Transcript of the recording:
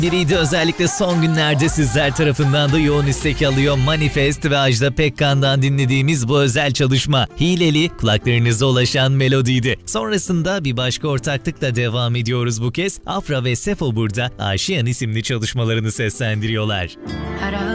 biriydi. Özellikle son günlerde sizler tarafından da yoğun istek alıyor. Manifest ve Ajda Pekkan'dan dinlediğimiz bu özel çalışma hileli, kulaklarınıza ulaşan melodiydi. Sonrasında bir başka ortaklıkla devam ediyoruz bu kez. Afra ve Sefo burada Aşiyan isimli çalışmalarını seslendiriyorlar.